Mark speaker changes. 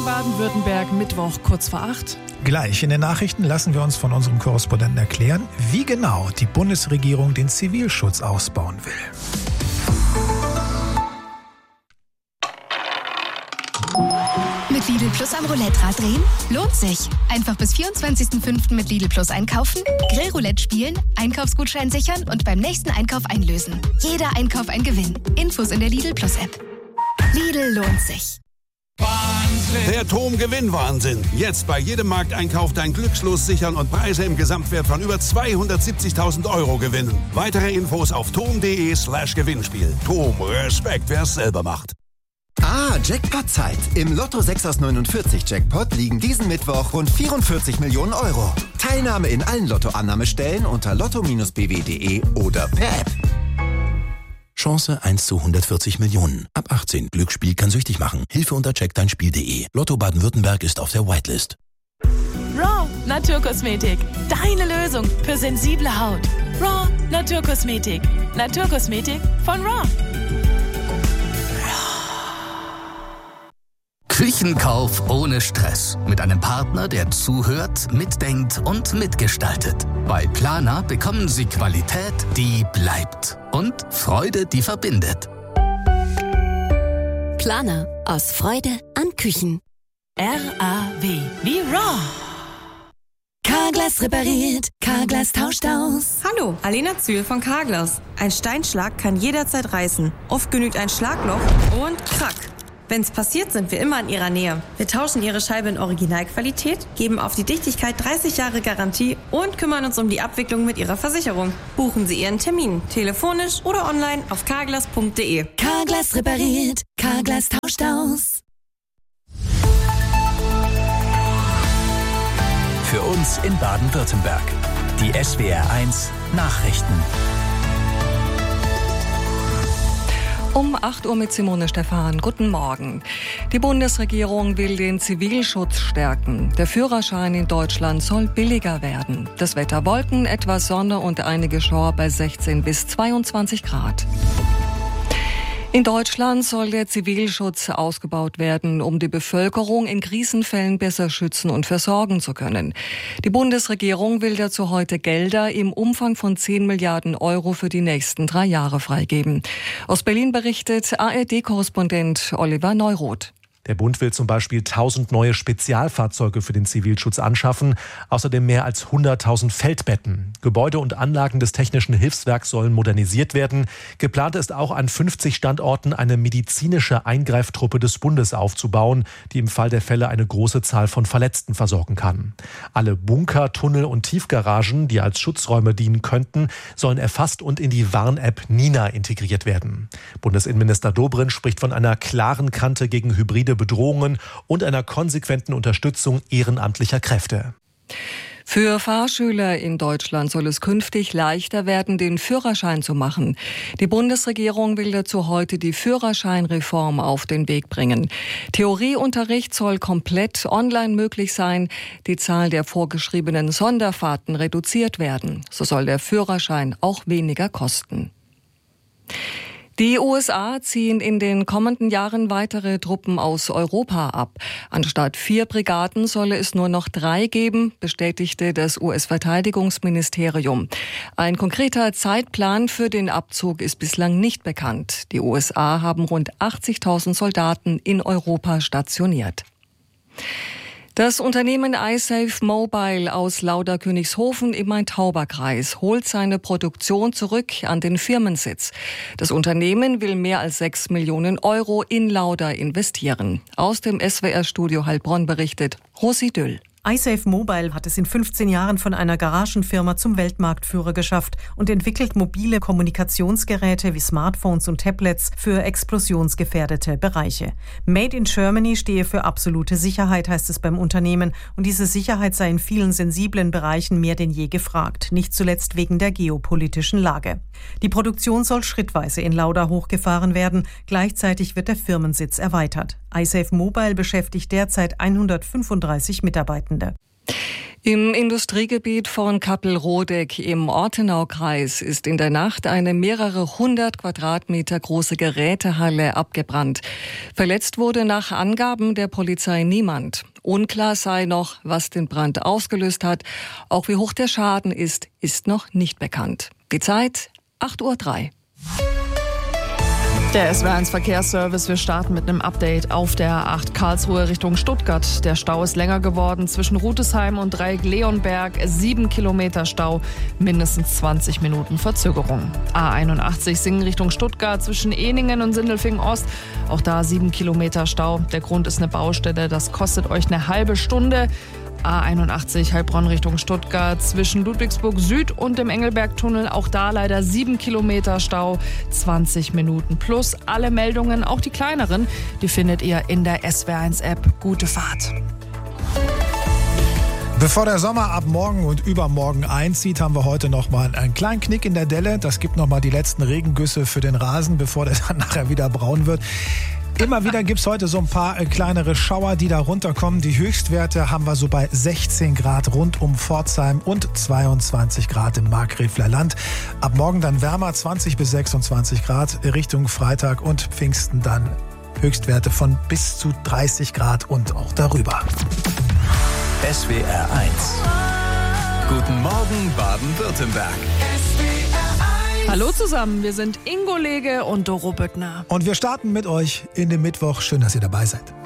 Speaker 1: Baden-Württemberg, Mittwoch, kurz vor 8.
Speaker 2: Gleich in den Nachrichten lassen wir uns von unserem Korrespondenten erklären, wie genau die Bundesregierung den Zivilschutz ausbauen will.
Speaker 3: Mit Lidl Plus am Roulette-Rad drehen? Lohnt sich. Einfach bis 24.05. mit Lidl Plus einkaufen, Grillroulette spielen, Einkaufsgutschein sichern und beim nächsten Einkauf einlösen. Jeder Einkauf ein Gewinn. Infos in der Lidl Plus App. Lidl lohnt sich.
Speaker 4: Wahnsinn. Der TOM-Gewinn-Wahnsinn. Jetzt bei jedem Markteinkauf dein Glückslos sichern und Preise im Gesamtwert von über 270.000 Euro gewinnen. Weitere Infos auf tom.de/Gewinnspiel. TOM, Respekt, wer es selber macht.
Speaker 5: Jackpot-Zeit. Im Lotto 6 aus 49 Jackpot liegen diesen Mittwoch rund 44 Millionen Euro. Teilnahme in allen Lotto-Annahmestellen unter lotto-bw.de oder per App.
Speaker 6: Chance 1 zu 140 Millionen. Ab 18. Glücksspiel kann süchtig machen. Hilfe unter checkdeinspiel.de. Lotto Baden-Württemberg ist auf der Whitelist.
Speaker 1: Raw Naturkosmetik. Deine Lösung für sensible Haut. Raw Naturkosmetik. Naturkosmetik von Raw.
Speaker 7: Küchenkauf ohne Stress. Mit einem Partner, der zuhört, mitdenkt und mitgestaltet. Bei Planer bekommen Sie Qualität, die bleibt. Und Freude, die verbindet.
Speaker 8: Planer. Aus Freude an Küchen.
Speaker 1: RAW. Wie Raw.
Speaker 8: Carglass repariert. Carglass tauscht aus.
Speaker 9: Hallo, Alena Zühl von Carglass. Ein Steinschlag kann jederzeit reißen. Oft genügt ein Schlagloch und krack. Wenn's passiert, sind wir immer in Ihrer Nähe. Wir tauschen Ihre Scheibe in Originalqualität, geben auf die Dichtigkeit 30 Jahre Garantie und kümmern uns um die Abwicklung mit Ihrer Versicherung. Buchen Sie Ihren Termin, telefonisch oder online auf carglass.de.
Speaker 8: Carglass repariert. Carglass tauscht aus.
Speaker 10: Für uns in Baden-Württemberg. Die SWR1 Nachrichten.
Speaker 11: Um 8 Uhr mit Simone Stephan. Guten Morgen. Die Bundesregierung will den Zivilschutz stärken. Der Führerschein in Deutschland soll billiger werden. Das Wetter: Wolken, etwas Sonne und einige Schauer bei 16 bis 22 Grad. In Deutschland soll der Zivilschutz ausgebaut werden, um die Bevölkerung in Krisenfällen besser schützen und versorgen zu können. Die Bundesregierung will dazu heute Gelder im Umfang von 10 Milliarden Euro für die nächsten 3 Jahre freigeben. Aus Berlin berichtet ARD-Korrespondent Oliver Neuroth.
Speaker 12: Der Bund will zum Beispiel 1000 neue Spezialfahrzeuge für den Zivilschutz anschaffen, außerdem mehr als 100.000 Feldbetten. Gebäude und Anlagen des Technischen Hilfswerks sollen modernisiert werden. Geplant ist auch, an 50 Standorten eine medizinische Eingreiftruppe des Bundes aufzubauen, die im Fall der Fälle eine große Zahl von Verletzten versorgen kann. Alle Bunker, Tunnel und Tiefgaragen, die als Schutzräume dienen könnten, sollen erfasst und in die Warn-App Nina integriert werden. Bundesinnenminister Dobrindt spricht von einer klaren Kante gegen hybride Bedrohungen und einer konsequenten Unterstützung ehrenamtlicher Kräfte.
Speaker 11: Für Fahrschüler in Deutschland soll es künftig leichter werden, den Führerschein zu machen. Die Bundesregierung will dazu heute die Führerscheinreform auf den Weg bringen. Theorieunterricht soll komplett online möglich sein, die Zahl der vorgeschriebenen Sonderfahrten reduziert werden. So soll der Führerschein auch weniger kosten. Die USA ziehen in den kommenden Jahren weitere Truppen aus Europa ab. Anstatt 4 Brigaden solle es nur noch 3 geben, bestätigte das US-Verteidigungsministerium. Ein konkreter Zeitplan für den Abzug ist bislang nicht bekannt. Die USA haben rund 80.000 Soldaten in Europa stationiert. Das Unternehmen iSafe Mobile aus Lauda-Königshofen im Main-Tauber-Kreis holt seine Produktion zurück an den Firmensitz. Das Unternehmen will mehr als 6 Millionen Euro in Lauda investieren. Aus dem SWR-Studio Heilbronn berichtet Rosi Düll.
Speaker 13: iSafe Mobile hat es in 15 Jahren von einer Garagenfirma zum Weltmarktführer geschafft und entwickelt mobile Kommunikationsgeräte wie Smartphones und Tablets für explosionsgefährdete Bereiche. Made in Germany stehe für absolute Sicherheit, heißt es beim Unternehmen. Und diese Sicherheit sei in vielen sensiblen Bereichen mehr denn je gefragt, nicht zuletzt wegen der geopolitischen Lage. Die Produktion soll schrittweise in Lauda hochgefahren werden. Gleichzeitig wird der Firmensitz erweitert. iSafe Mobile beschäftigt derzeit 135 Mitarbeitende.
Speaker 11: Im Industriegebiet von Kappelrodeck im Ortenaukreis ist in der Nacht eine mehrere hundert Quadratmeter große Gerätehalle abgebrannt. Verletzt wurde nach Angaben der Polizei niemand. Unklar sei noch, was den Brand ausgelöst hat. Auch wie hoch der Schaden ist noch nicht bekannt. Die Zeit 8:03 Uhr.
Speaker 14: Der SWR1 Verkehrsservice, wir starten mit einem Update auf der A8 Karlsruhe Richtung Stuttgart. Der Stau ist länger geworden zwischen Rutesheim und Dreieck-Leonberg. 7 Kilometer Stau, mindestens 20 Minuten Verzögerung. A81 Singen Richtung Stuttgart zwischen Ehningen und Sindelfingen Ost. Auch da 7 Kilometer Stau. Der Grund ist eine Baustelle, das kostet euch eine halbe Stunde. A81 Heilbronn Richtung Stuttgart zwischen Ludwigsburg Süd und dem Engelbergtunnel. Auch da leider 7 Kilometer Stau, 20 Minuten plus. Alle Meldungen, auch die kleineren, die findet ihr in der SWR1-App. Gute Fahrt.
Speaker 2: Bevor der Sommer ab morgen und übermorgen einzieht, haben wir heute noch mal einen kleinen Knick in der Delle. Das gibt noch mal die letzten Regengüsse für den Rasen, bevor der dann nachher wieder braun wird. Immer wieder gibt es heute so ein paar kleinere Schauer, die da runterkommen. Die Höchstwerte haben wir so bei 16 Grad rund um Pforzheim und 22 Grad im Markgräfler Land. Ab morgen dann wärmer, 20 bis 26 Grad Richtung Freitag und Pfingsten dann Höchstwerte von bis zu 30 Grad und auch darüber.
Speaker 10: SWR 1. Guten Morgen Baden-Württemberg.
Speaker 14: Hallo zusammen, wir sind Ingo Lege und Doro Büttner.
Speaker 2: Und wir starten mit euch in den Mittwoch. Schön, dass ihr dabei seid.